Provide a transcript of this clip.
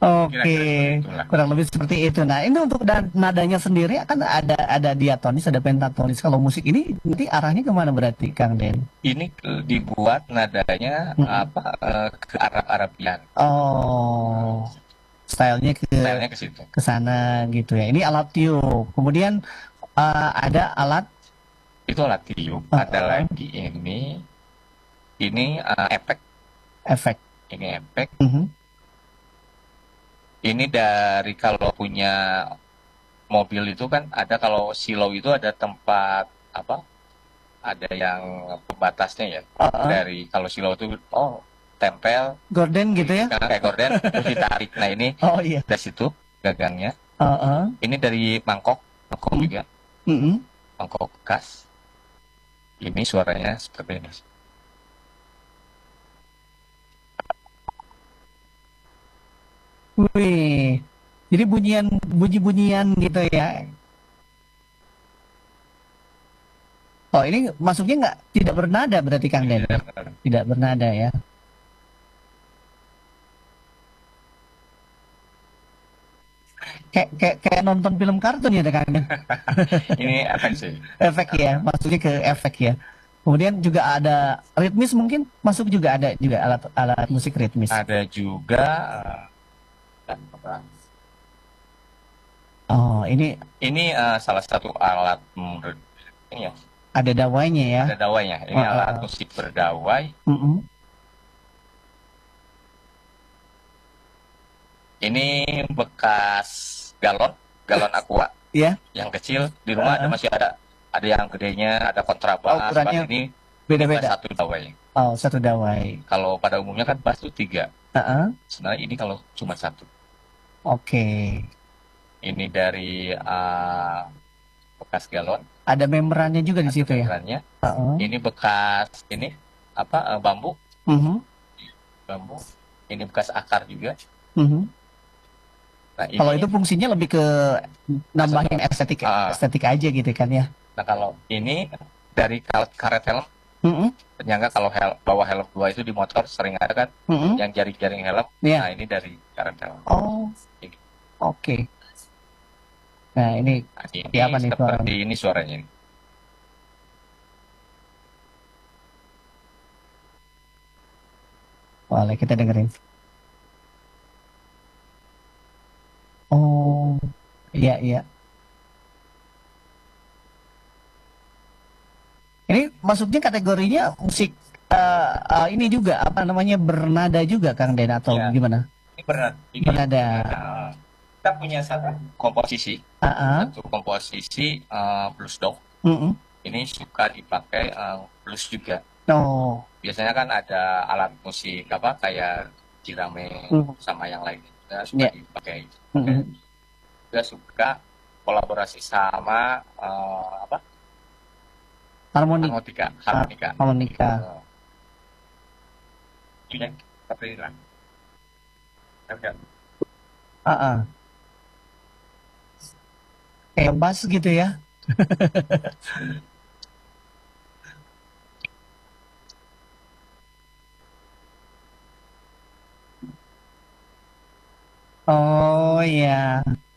Oke, Kira-kira seperti itulah. kurang lebih seperti itu. Nah, ini untuk nadanya sendiri kan ada diatonis, ada pentatonis. Kalau musik ini nanti arahnya kemana berarti, Kang Den? Ini dibuat nadanya Mm-mm. apa ke Arab-Arabian. Oh, stylenya Stylenya ke situ. ke sana gitu ya. Ini alat tiup. Kemudian ada alat Itu alat tiup. Ada uh, lagi ini efek. efek. Ini efek. Mhm. Ini dari kalau punya mobil itu kan ada kalau silau itu ada tempat apa? Ada yang pembatasnya ya. Uh, Dari kalau silau itu tempel Gorden gitu ya? kayak gorden terus ditarik. Nah ini Oh iya. dari situ gagangnya. Uh, Ini dari mangkok mm, juga, mm-mm. mangkok bekas. Ini suaranya seperti ini. Wih, jadi bunyi-bunyian gitu ya. Oh ini masuknya nggak tidak bernada berarti Kang Den ya? Tidak bernada ya. Kayak nonton film kartun ya Kang Den. Ini efek sih. Efek ya, masuknya ke efek ya. Kemudian juga ada ritmis mungkin masuk juga ada juga alat alat musik ritmis. Ada juga Oh ini salah satu alat menurut ini ya. ada dawainya ya. Ada dawainya. Ini alat musik berdawai. Mm-mm. Ini bekas galon, galon aqua Ya. yang kecil di rumah ada masih ada yang gedenya, ada Oh, kontrabas, bass ukurannya ini bass beda-beda. satu dawai. Oh, satu dawai. Kalau pada umumnya kan bass itu tiga. Heeh. Sebenarnya ini kalau cuma satu. Oke. Ini dari bekas galon, Ada membrannya juga di ada situ ya. membrannya. Heeh. Ini bekas ini apa bambu, Mhm. bambu. Ini bekas akar juga. Mhm. Nah Kalau ini itu fungsinya lebih ke nambahin aksesoris. estetik Ah, estetik aja gitu kan ya. nah kalau ini dari karet helm, Mhm. penyangga kalau bawa helm dua itu di motor sering ada kan Mhm. yang jaring-jaring helm. Nah Iya. ini dari karet helm. Oh, Ini, oke. Nah, ini nah, seperti ini apa nih seperti suaranya? ini suaranya. Boleh kita dengerin. Oh, iya iya. Ini masuknya kategorinya musik ini juga apa namanya bernada juga Kang Den atau Ya, gimana? ini berat. Ini Bernada. kita punya Ah, satu komposisi blues dog. mm. Ini suka dipakai blues juga. Oh, Biasanya kan ada alat musik apa kayak jirame mm. sama yang lain. Kita suka Ya. dipakai. Mm-mm. Kita suka kolaborasi sama apa? Harmonik, Harmonika, harmonika. harmonika. Itu yang seperti ini lah. Kan? Ah, ah. Kayak bass gitu ya. Oh iya.